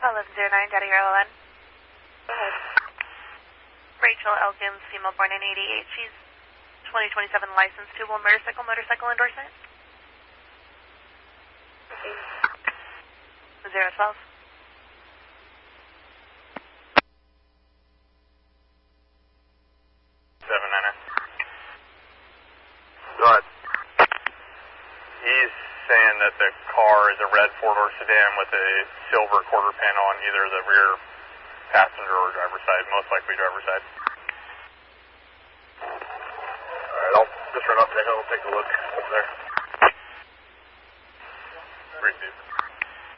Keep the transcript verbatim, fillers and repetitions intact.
eleven zero nine, Daddy your L N. Go ahead. Rachel Elkins, female born in eighty-eight. She's twenty twenty-seven licensed to Will motorcycle, motorcycle endorsement. Okay. zero twelve. seven nine nine. Go ahead. He's saying that the car is a red four-door sedan with a silver quarter panel on either the rear passenger or driver's side, most likely driver's side. Alright, I'll just run up there and I'll take a look over there. Received.